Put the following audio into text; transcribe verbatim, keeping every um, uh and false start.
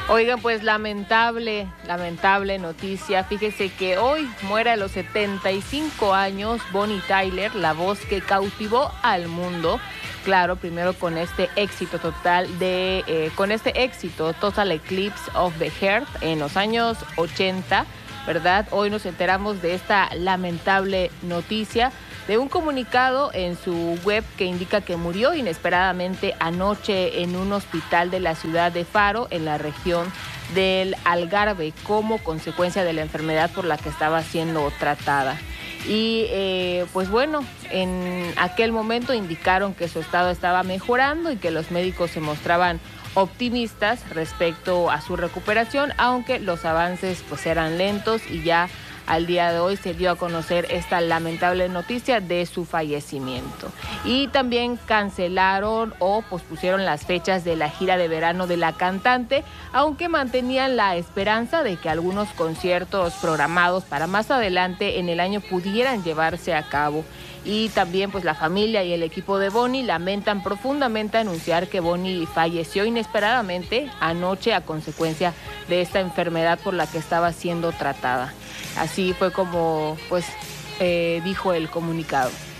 Oigan, pues lamentable, lamentable noticia. Fíjese que hoy muere a los setenta y cinco años Bonnie Tyler, la voz que cautivó al mundo. Claro, primero con este éxito total de, eh, con este éxito Total Eclipse of the Heart en los años ochenta, ¿verdad? Hoy nos enteramos de esta lamentable noticia, de un comunicado en su web que indica que murió inesperadamente anoche en un hospital de la ciudad de Faro, en la región del Algarve, como consecuencia de la enfermedad por la que estaba siendo tratada. Y eh, pues bueno, en aquel momento indicaron que su estado estaba mejorando y que los médicos se mostraban optimistas respecto a su recuperación, aunque los avances pues eran lentos, y ya al día de hoy se dio a conocer esta lamentable noticia de su fallecimiento. Y también cancelaron o pospusieron las fechas de la gira de verano de la cantante, aunque mantenían la esperanza de que algunos conciertos programados para más adelante en el año pudieran llevarse a cabo. Y también pues la familia y el equipo de Bonnie lamentan profundamente anunciar que Bonnie falleció inesperadamente anoche a consecuencia de esta enfermedad por la que estaba siendo tratada. Así fue como pues eh, dijo el comunicado.